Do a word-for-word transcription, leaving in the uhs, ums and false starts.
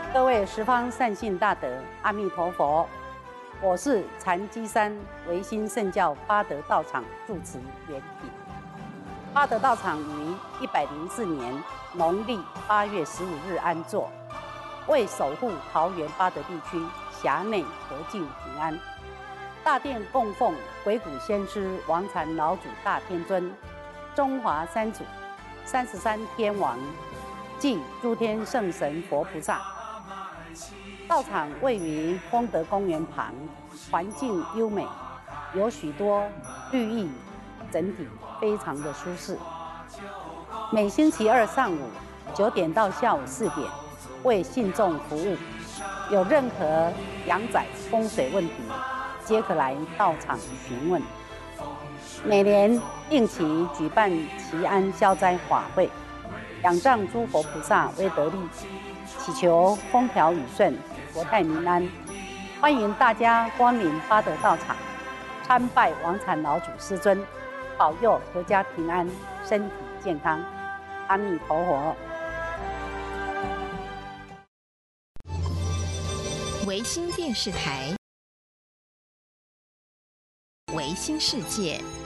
各位十方善信大德，阿弥陀佛！我是禅机山维新圣教八德道场住持圆品。八德道场于一百零四年农历八月十五日安座，为守护桃园八德地区辖内和敬平安。大殿供奉鬼谷先师王禅老祖大天尊、中华三祖、三十三天王暨诸天圣神佛菩萨。道场位于丰德公园旁，环境优美，有许多绿意，整体非常的舒适。每星期二上午九点到下午四点为信众服务，有任何阳宅风水问题，皆可来道场询问。每年定期举办祈安消灾法会，仰仗诸佛菩萨威德力，祈求风调雨顺、国泰民安。欢迎大家光临八德道场，参拜王禅老祖师尊，保佑阖家平安、身体健康。阿弥陀佛。 维新电视台，维新世界。